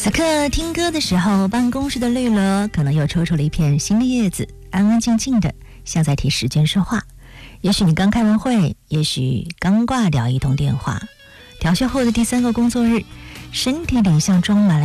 此刻听歌的时候，办公室的绿萝可能又抽出了一片新的叶子，安安静静的，像在替时间说话。也许你刚开完会，也许刚挂掉一通电话。调休后的第3个工作日，身体里像装满了